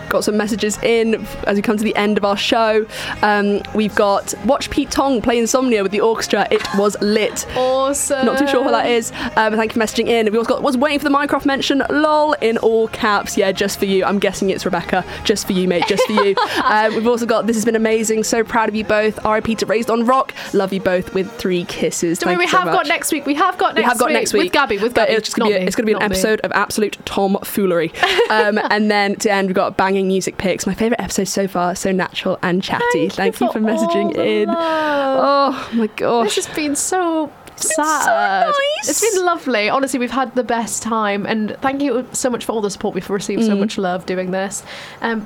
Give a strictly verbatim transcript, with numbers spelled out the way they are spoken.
got some messages in as we come to the end of our show. Um, we've got watch Pete Tong play Insomnia with the orchestra. It was lit. Awesome. Not too sure what that is. Um, thank you for messaging in. We also got was waiting for the Minecraft mention. Lol in all caps. Yeah, just for you. I'm guessing it's Rebecca. Just for you, mate. Just for you. um, we've also got this has been amazing. So proud of you both. R I P to Raised on Rock. Love you both with three kisses. Don't worry, we you so have much. got next week. We have got next week. We have got week. next week with Gabby. With Gabby. But it's just gonna be, a, it's gonna be an episode of absolute tomfoolery. um, and then to end, we've got banging music picks. My favourite episode so far. So natural and chatty. Thank, Thank you, you for, for messaging in. Love. Oh my gosh. This has been so It's sad. so nice. It's been lovely. Honestly, we've had the best time, and thank you so much for all the support. We've received so Mm. much love doing this. Um,